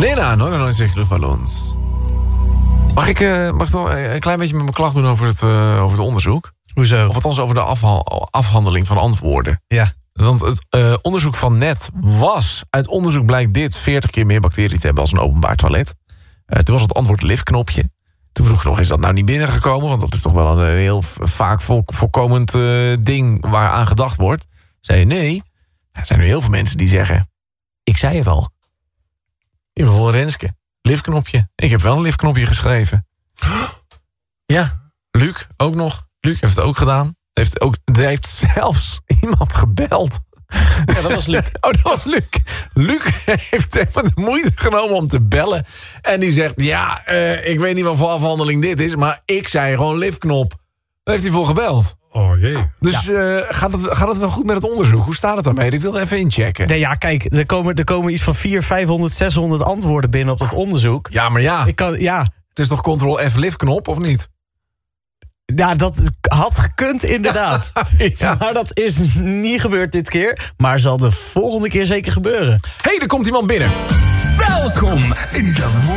Nee, nooit zeg luchtballons. Mag ik toch een klein beetje met mijn klacht doen over het onderzoek? Hoezo? Of althans over de afhandeling van antwoorden. Ja. Want het onderzoek van net was... Uit onderzoek blijkt dit 40 keer meer bacteriën te hebben als een openbaar toilet. Toen was het antwoord liftknopje. Toen vroeg ik nog, is dat nou niet binnengekomen? Want dat is toch wel een heel vaak voorkomend ding waar aan gedacht wordt. Zei je nee. Er zijn nu heel veel mensen die zeggen... Ik zei het al. In geval Renske. Liftknopje. Ik heb wel een liftknopje geschreven. Ja, Luc ook nog. Luc heeft het ook gedaan. Er heeft zelfs iemand gebeld. Ja, dat was Luc. Oh, dat was Luc. Luc heeft even de moeite genomen om te bellen. En die zegt, ja, ik weet niet wat voor afhandeling dit is... maar ik zei gewoon liftknop. Daar heeft hij voor gebeld. Oh jee. Dus gaat het wel goed met het onderzoek? Hoe staat het daarmee? Ik wil even inchecken. Nee, ja, kijk, er komen iets van 400, 500, 600 antwoorden binnen op dat onderzoek. Ja, maar ja. Ja. Het is toch Ctrl-F liftknop, of niet? Ja, dat had gekund inderdaad. Ja. Maar dat is niet gebeurd dit keer. Maar zal de volgende keer zeker gebeuren. Hé, er komt iemand binnen. Welkom in de